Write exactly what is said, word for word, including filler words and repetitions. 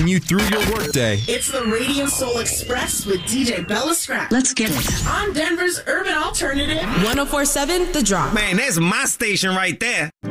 you through your workday. It's the Radio Soul Express with D J Bella Scrap. Let's get it. On Denver's Urban Alternative. one oh four point seven The Drop. Man, that's my station right there.